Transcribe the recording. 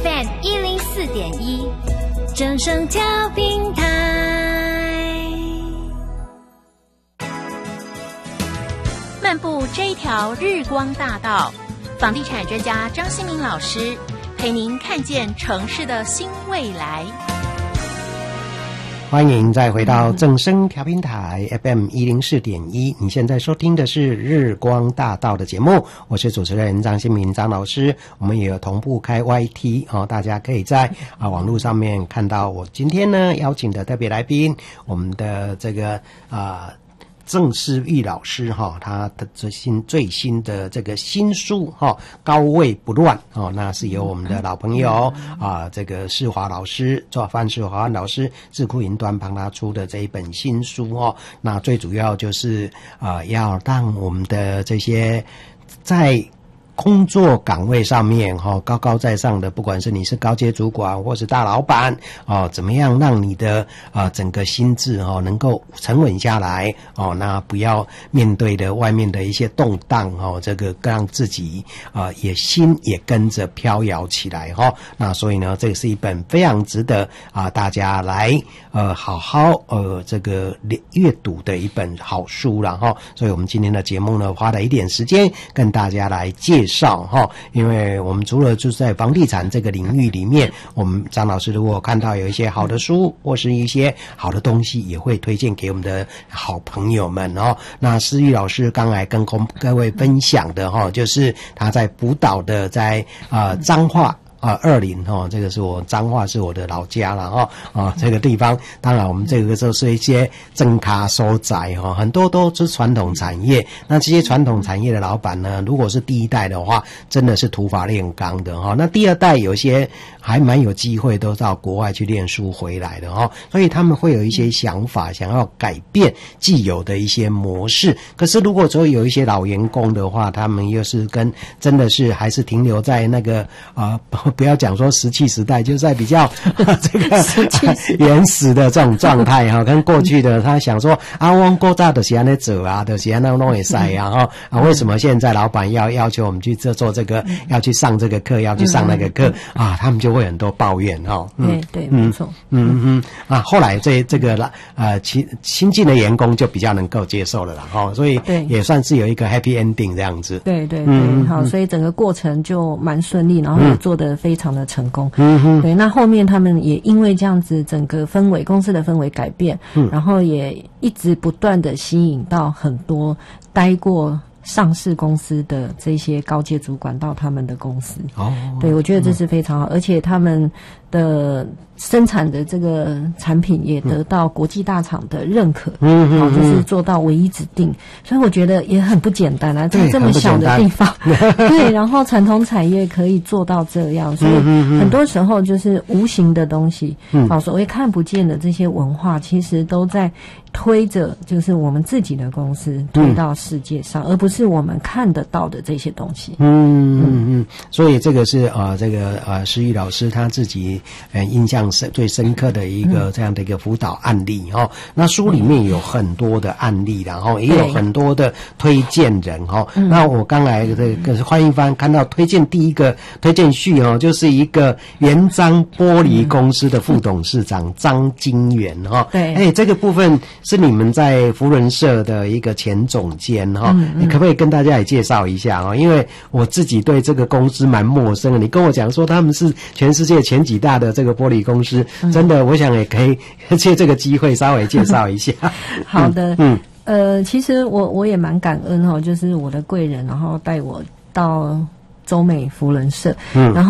FM 104.1，正声调频台。漫步这一条日光大道，房地产专家张新民老师陪您看见城市的新未来。 欢迎再回到正声调频台 FM 104.1，你现在收听的是日光大道的节目，我是主持人张新民张老师。我们也有同步开 YT 大家可以在网络上面看到我今天呢邀请的特别来宾，我们的这个郑思玉老师他的最新的这个新书高位不乱那是由我们的老朋友这个世华老师范世华老师智库云端帮他出的这一本新书那最主要就是要让我们的这些在工作岗位上面高高在上的，不管是你是高阶主管或是大老板怎么样让你的整个心智能够沉稳下来那不要面对的外面的一些动荡这个让自己心也跟着飘摇起来那所以呢这个是一本非常值得大家来好好这个阅读的一本好书啦所以我们今天的节目呢花了一点时间跟大家来介绍因为我们除了就是在房地产这个领域里面，我们张老师如果看到有一些好的书或是一些好的东西，也会推荐给我们的好朋友们那思玉老师刚才跟各位分享的就是他在辅导的在彰化20这个是我彰化是我的老家了这个地方当然我们这个就是一些正咖所在很多都是传统产业，那这些传统产业的老板呢，如果是第一代的话真的是土法炼钢的那第二代有些还蛮有机会都到国外去念书回来的所以他们会有一些想法想要改变既有的一些模式，可是如果说有一些老员工的话，他们又是真的是还是停留在那个不要讲说石器时代，就是在比较这个原始的这种状态跟过去的他想说我过早就是这样做就是这样弄会使为什么现在老板要求我们去做这个要去上这个课要去上那个课他们就会很多抱怨对没错后来这个新进的员工就比较能够接受了啦所以也算是有一个 happy ending 这样子对好，所以整个过程就蛮顺利，然后也做得非常的成功对，那后面他们也因为这样子整个氛围公司的氛围改变然后也一直不断的吸引到很多待过上市公司的这些高阶主管到他们的公司对，我觉得这是非常好而且他们的生产的这个产品也得到国际大厂的认可就是做到唯一指定，所以我觉得也很不简单在这么小的地方对，然后传统产业可以做到这样，所以很多时候就是无形的东西所谓看不见的这些文化其实都在推着就是我们自己的公司推到世界上而不是我们看得到的这些东西所以这个是这个思玉老师他自己印象最深刻的一个这样的一个辅导案例那书里面有很多的案例然后也有很多的推荐人那我刚才这个翻一翻看到第一个推荐序就是一个元章玻璃公司的副董事长张金元对这个部分是你们在福伦社的一个前总监你可不可以跟大家也介绍一下因为我自己对这个公司蛮陌生的，你跟我讲说他们是全世界前几大的这个玻璃公司真的我想也可以借这个机会稍微介绍一下好的其实我也蛮感恩就是我的贵人然后带我到中美福伦社然后